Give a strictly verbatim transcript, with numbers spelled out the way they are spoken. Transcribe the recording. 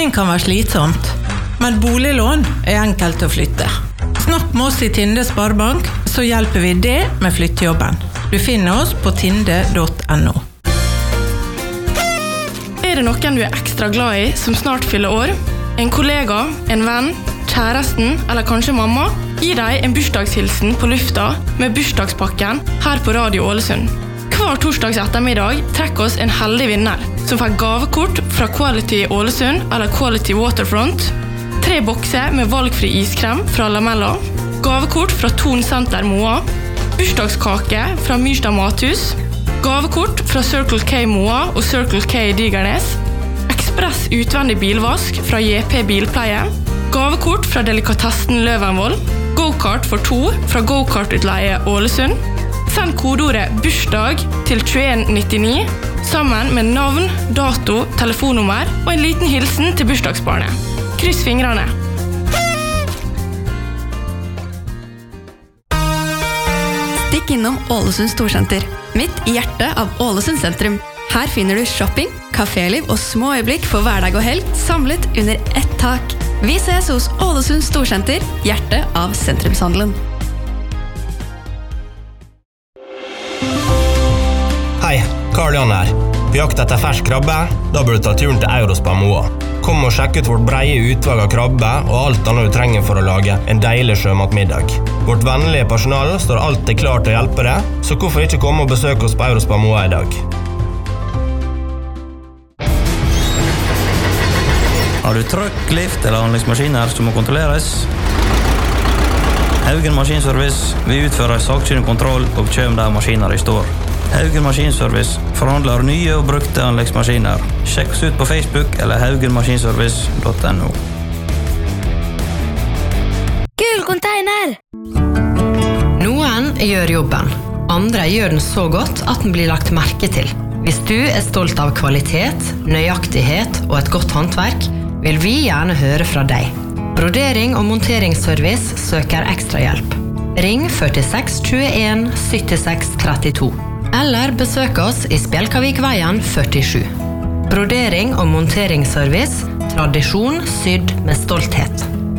Flytting kan være slitsomt, men boliglån er enkelt å flytte. Snakk med oss i Tinde Sparebank, så hjelper vi det med flyttejobben. Du finner oss på tinde punktum no. Er det noen du er ekstra glad i som snart fyller år? En kollega, en venn, kjæresten eller kanskje mamma? Gi deg en bursdagshilsen på lufta med bursdagspakken her på Radio Ålesund. Hver torsdags ettermiddag trekker oss en heldig vinner som får gavekort fra Quality Ålesund eller Quality Waterfront, tre bokser med valgfri iskrem fra Lamella, gavekort fra Ton Center Moa, bursdagskake fra Myrstad Mathus, gavekort fra Circle K Moa og Circle K Digernes, ekspress utvendig bilvask fra J P Bilpleie, gavekort fra Delikatessen Løvenvoll, go-kart for to fra Go-kart-utleie Ålesund. Send kodeordet bursdag til tjueen nittini sammen med navn, dato, telefonnummer og en liten hilsen til bursdagsbarnet. Kryss fingrene. Stikk innom Ålesund Storsenter, midt i hjertet av Ålesund sentrum. Her finner du shopping, kaféliv og små øyeblikk for hverdag og helg samlet under ett tak. Vi ses hos Ålesund Storsenter, hjertet av sentrumshandelen. Hei, Karl Jan her. Vi jakter etter fersk krabbe, da bør du ta turen til Eurospa Moa. Kom og sjekk ut vårt breie utvalg av krabbe og alt annet du trenger for å lage en deilig sjømatmiddag. Vårt vennlige personal står alltid klar til å hjelpe deg, så hvorfor ikke komme og besøke oss på Eurospa Moa i dag? Har du trøkk, lift eller anleggsmaskiner som må kontrolleres? Haugen Maskinservice vil utføre sakkyndig kontroll og kjøm der maskiner i står. Haugen Maskinservice forhandler nye og brukte anleggsmaskiner. Sjekk oss ut på Facebook eller haugen maskinservice punktum no. Gul container! Noen gjør jobben. Andre gjør den så godt at den blir lagt merke til. Hvis du er stolt av kvalitet, nøyaktighet og et godt håndverk, vil vi gjerne høre fra deg. Brodering og monteringsservice søker ekstra hjelp. Ring førtiseks tjueen syttiseks trettito. Eller besøk oss i Spjelkavikveien førtisju. Brodering og monteringsservice, tradisjon sydd med stolthet.